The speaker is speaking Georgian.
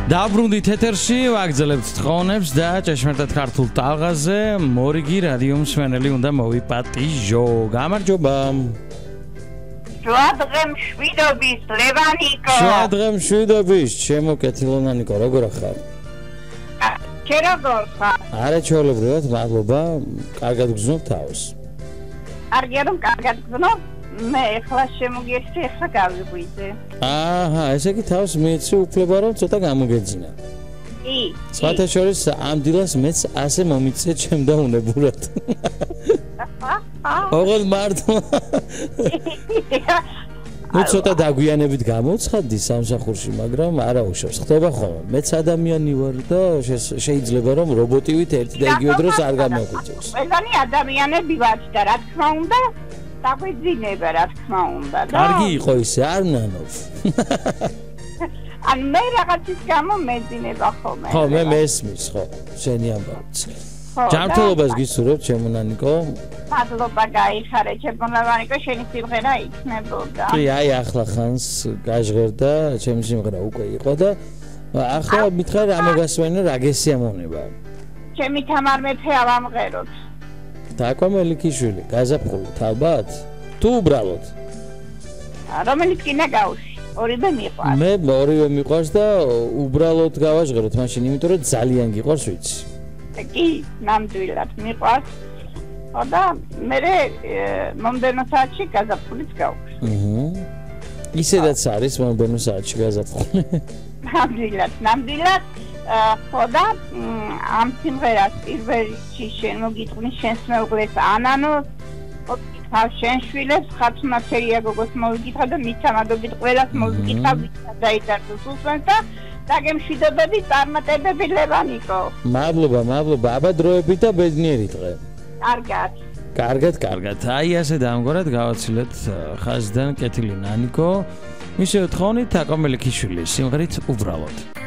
დაბრუნდით ეთერში, ვაგრძელებთ თხოვნებს და ჭეშმარიტად ქართულ ტალღაზე მორიგი რადიო მსმენელი უნდა მოვიპატიჟო. გამარჯობა. შუადღე მშვიდობის, ლევანიკო. შუადღე მშვიდობის, ჩემო კეთილონანიკო, როგორ ხარ? შენ როგორ ხარ? არა ჩვეულებრივად, მადლობა. კარგად გრძნობ თავს. კარგია რომ კარგად გრძნობ. მე ახლა შემოგიერთე, ახლა გავიღვიძე. აჰა, ესე იგი თავს მეცი უფლება რომ ცოტა გამოგეძინა. კი. სხვათა შორის ამ დილას მეც ასე მომიწე ჩემ და უნებურად. ოღონდ მარტო. ნუ ცოტა დაგვიანებით გამოცხადდი სამსახურში, მაგრამ არა უშავს. ხდება ხოლმე. მეც ადამიანი ვარ და შეიძლება რომ რობოტივით ერთი და იგივე დროს არ გამეღვიძოს. ყველანი ადამიანები ვართ და რა თქმა უნდა დაგვიძინება, რა თქმა უნდა. კარგი იყო ისე, არ ნანով. ან მე რაღაცის გამო მეძინება ხოლმე. ხო, მე მესმის, ხო, შენი ამბავიც. ჯანმრთელობას გისურვებ, ჩემო ნანიკო. მადლობა, გაიხარე, ჩემო ლევანიკო, შენი სიმღერა იქნებოდა. კი, აი ახლა ხანს გაჟღერდა, ჩემი სიმღერა უკვე იყო და ახლა მითხარ რა მოგასვენო, რა გესიამოვნება. ჩემი თამარ მეფე ავამღეროთ. დაკვა მელიქიშვილი, გაზაფხულით ალბათ? თუ უბრალოდ? რომელიც კინა გავუში, ორივე მიყვარს. მე ორივე მიყვარს და უბრალოდ გავაჟღეროთ მაშინ, იმიტომ რომ ძალიან გიყვარს ვიცი. კი, ნამდვილად მიყვარს. და მე მომდენო საათში გაზაფხულით გავუშვი. ისედაც არის მომდენო საათში გაზაფხული. ნამდვილად. ხოდა ამ სიმღერას პირველში შენ მოგიტყვნის შენს მეუღლეს ანანოს, ოდითავ შენ შვილებს, ხათუნათერია გოგოს მოგიკითხა და მიცამადობით ყველას მოგიკითხა დაიძარცოს უსვენს და დაგემშვიდობები წარმატებები ლევანიკო. მადლობა, აბა დროებით და ბედნიერი დღე. კარგად. აი ასე დამგვარად გავაცილეთ ხაზიდან კეთილი ნანიკო. მისივე თხოვნით აკვა მელიქიშვილის სიმღერით უბრალოდ.